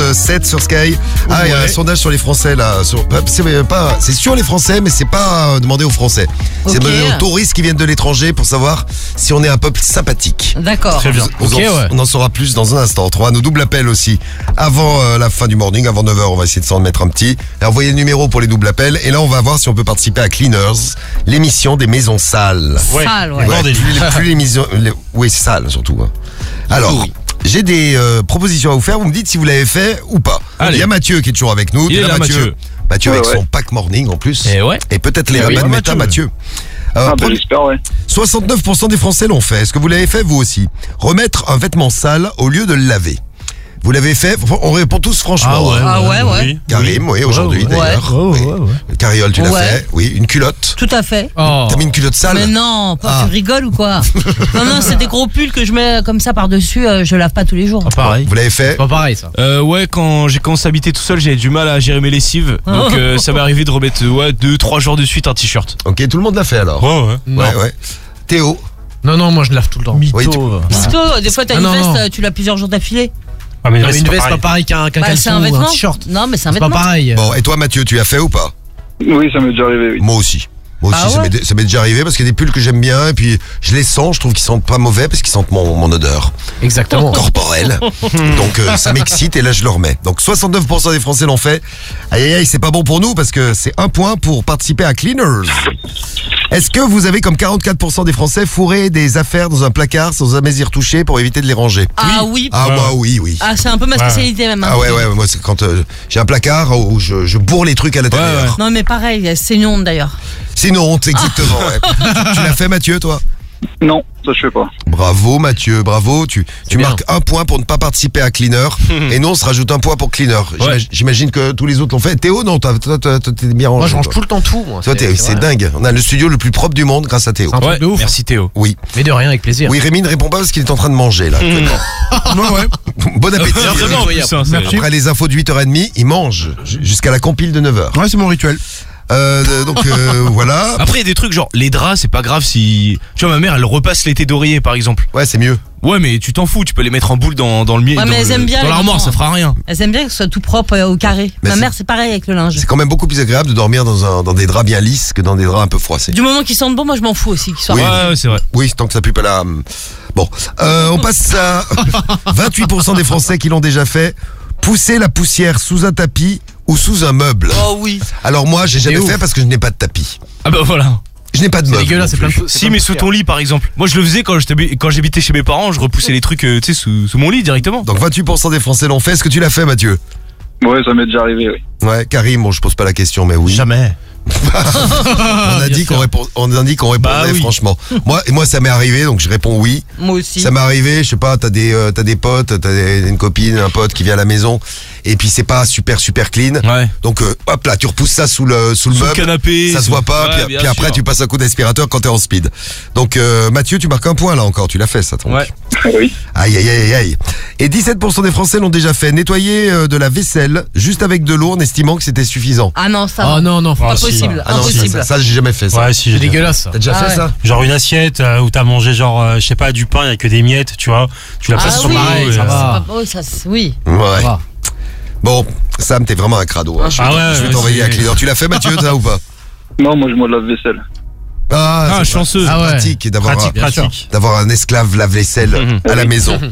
7 sur Sky. Ah, il y a un sondage sur les Français là. C'est sur les Français, mais c'est pas demandé aux Français. C'est Ok. demandé aux touristes qui viennent de l'étranger pour savoir si on est un peuple sympathique. D'accord. Très bien. On en saura plus dans un instant. On trouvera nos doubles appels aussi avant la fin du morning, avant 9h. On va essayer de s'en mettre un petit. Et envoyer le numéro pour les doubles appels. Et là, on va voir si on peut participer à Cleaners, l'émission des maisons sales. Sale, ouais. Ouais, plus l'émission. Oui, c'est sale surtout. Hein. Alors. J'ai des propositions à vous faire, vous me dites si vous l'avez fait ou pas. Allez. Il y a Mathieu qui est toujours avec nous. Il est là, Mathieu. Mathieu avec son pack morning en plus. Et ouais. Et peut-être les ramen méta Mathieu. J'espère, ouais. 69% des Français l'ont fait. Est-ce que vous l'avez fait vous aussi? Remettre un vêtement sale au lieu de le laver. Vous l'avez fait? On répond tous franchement. Ah ouais. Karim, oui, aujourd'hui d'ailleurs. Ouais. Cariole, tu l'as Ouais. fait? Oui, une culotte. Tout à fait. Oh. T'as mis une culotte sale? Mais non, Ah. tu rigoles ou quoi? Non, c'est des gros pulls que je mets comme ça par-dessus, je lave pas tous les jours. Pareil. Vous l'avez fait? C'est pas pareil ça. Ouais, quand j'ai commencé à habiter tout seul, j'avais du mal à gérer mes lessives. Donc ça m'est arrivé de remettre 2-3 jours de suite un t-shirt. Ok, tout le monde l'a fait alors. Ouais. Ouais. Théo? Non, moi je lave tout le temps. Oui, Plutôt, des fois t'as Ah une non, veste, non. tu l'as plusieurs jours d'affilée. Ah, mais Non, mais une veste pas pareil qu'un Bah, caleçon c'est un ou vêtement. un t-shirt. Non, mais c'est un C'est pas vêtement. pareil. Bon, et toi Mathieu, tu as fait ou pas? Oui, ça m'est déjà arrivé, oui. Moi aussi. Ah ça ouais m'est déjà arrivé parce qu'il y a des pulls que j'aime bien et puis je les sens, je trouve qu'ils sentent pas mauvais parce qu'ils sentent mon odeur Exactement. corporelle. Donc ça m'excite et là je le remets. Donc 69% des Français l'ont fait. Aïe, c'est pas bon pour nous parce que c'est un point pour participer à Cleaners. Est-ce que vous avez comme 44% des Français fourré des affaires dans un placard sans jamais y retoucher pour éviter de les ranger? Ah oui. Ah moi oui. Ah, c'est un peu ma spécialité même. hein. Ah ouais, moi c'est quand j'ai un placard où je bourre les trucs à l'intérieur. Non, mais pareil, c'est une honte d'ailleurs. C'est une honte, exactement. Ouais. Tu l'as fait Mathieu toi? Non, ça je fais pas. Bravo Mathieu, bravo. Tu bien. marques un point pour ne pas participer à Cleaner. Et nous on se rajoute un point pour Cleaner. J'imagine que tous les autres l'ont fait. Théo, non, toi t'es bien rangé. Moi je range toi. tout le temps tout. Moi. Toi c'est vrai. dingue. On a le studio le plus propre du monde grâce à Théo. C'est un truc de ouf. Merci Théo. Oui. Mais de rien, avec plaisir. Oui, Rémi ne répond pas parce qu'il est en train de manger là. Ouais. Bon appétit. Vraiment, en plus, hein, c'est- Après les infos de 8h30, il mange jusqu'à la compile de 9h. Ouais, c'est mon rituel. Donc voilà. Après, il y a des trucs genre les draps, c'est pas grave si. Tu vois, ma mère, elle repasse l'été d'oreiller par exemple. Ouais, c'est mieux. Ouais, mais tu t'en fous, tu peux les mettre en boule dans le miel. Ouais, mais elles aiment bien Dans les l'armoire, enfants. ça fera rien. Elles aiment bien que ce soit tout propre au carré. Mais Ma c'est- mère, c'est pareil avec le linge. C'est quand même beaucoup plus agréable de dormir dans des draps bien lisses que dans des draps un peu froissés. Du moment qu'ils sentent bon, moi je m'en fous aussi qu'ils soient. Oui. Ouais, c'est vrai. Oui, tant que ça pue pas la... Bon, on passe à 28% des Français qui l'ont déjà fait. Pousser la poussière sous un tapis ou sous un meuble. Oh oui. Alors moi, j'ai jamais ouf. fait parce que je n'ai pas de tapis. Ah bah voilà. Je n'ai pas de C'est meuble. dégueulasse, c'est non plein de plus. choses. Si, mais sous ton lit par exemple. Moi, je le faisais quand j'habitais chez mes parents, je repoussais les trucs, tu sais, sous mon lit directement. Donc 28% des Français l'ont fait. Est-ce que tu l'as fait, Mathieu? Ouais, ça m'est déjà arrivé, oui. Ouais, Karim, bon, je pose pas la question, mais oui. Jamais. On a dit qu'on répondait Bah oui. franchement. Moi, ça m'est arrivé, donc je réponds oui. Moi aussi. Ça m'est arrivé, je sais pas, t'as des potes, une copine, un pote qui vient à la maison, et puis c'est pas super clean. Ouais. Donc hop là, tu repousses ça sous le Sous le meuble, canapé. ça se voit pas, Ouais, puis bien après sûr. tu passes un coup d'aspirateur quand t'es en speed. Donc Mathieu, tu marques un point là encore, tu l'as fait ça. Donc. Ouais. Oui. Aïe. Et 17% des Français l'ont déjà fait. Nettoyer de la vaisselle juste avec de l'eau en estimant que c'était suffisant. Ah non, ça. Oh non, Pas si. possible. Ah non, Impossible. ça j'ai jamais fait ça. Ouais, si, C'est j'ai dégueulasse ça. T'as déjà Ah fait ouais. ça? genre une assiette où t'as mangé genre, je sais pas, du pain, il y a que des miettes, tu vois. Tu la Ah passes sur oui, pareil. ça c'est va. pas- oh, ça, oui. Ouais. va. Bon, Sam, t'es vraiment un crado. Hein. Je vais ouais, t'envoyer c'est- à Cleaner. Tu l'as fait, Mathieu, ça ou pas? Non, moi je me lave vaisselle. Ah, Ah, c'est chanceux. Ah ouais. pratique d'avoir Pratique. d'avoir un esclave lave-vaisselle à la maison.